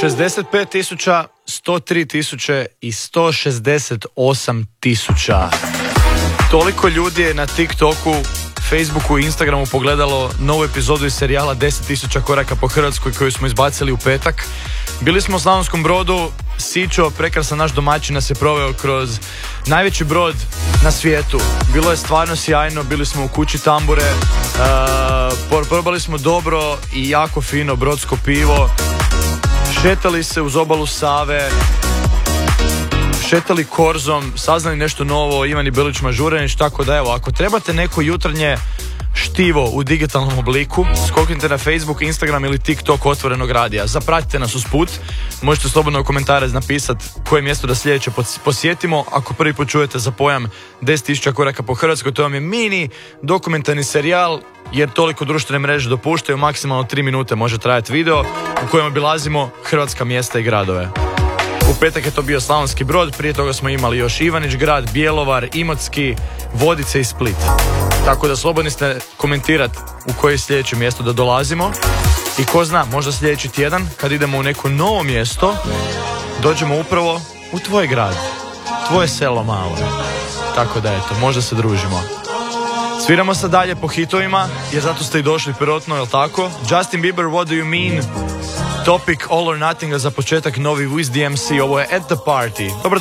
65.000, 103.000 i 168.000. Toliko ljudi je na TikToku, Facebooku i Instagramu pogledalo novu epizodu iz serijala 10.000 koraka po Hrvatskoj koju smo izbacili u petak. Bili smo u Slavonskom Brodu, Sićo, prekrasan naš domaćin, nas je proveo kroz najveći brod na svijetu. Bilo je stvarno sjajno, bili smo u kući Tambure, probali smo dobro i jako fino brodsko pivo, šetali se uz obalu Save, šetali korzom, saznali nešto novo, Ivan i Bilić Mažurenić, tako da evo, ako trebate neko jutarnje štivo u digitalnom obliku, skoknite na Facebook, Instagram ili TikTok Otvorenog radija. Zapratite nas usput, možete slobodno u komentare napisati koje mjesto da sljedeće posjetimo. Ako prvi put čujete za pojam 10.000 koraka po Hrvatskoj, to vam je mini dokumentarni serijal, jer toliko društvene mreže dopuštaju, maksimalno 3 minute može trajati video u kojem obilazimo hrvatska mjesta i gradove. U petak je to bio Slavonski Brod, prije toga smo imali još Ivanić Grad, Bjelovar, Imotski, Vodice i Split. Tako da slobodni ste komentirati u koje sljedeće mjesto da dolazimo. I ko zna, možda sljedeći tjedan kad idemo u neko novo mjesto, dođemo upravo u tvoj grad, tvoje selo malo. Tako da eto, možda se družimo. Sviramo se dalje po hitovima, jer zato ste i došli prvotno, jel tako? Justin Bieber, What Do You Mean? Topic All or Nothing, a za početak novi Wiz DMC, ovo je At The Party. Dobro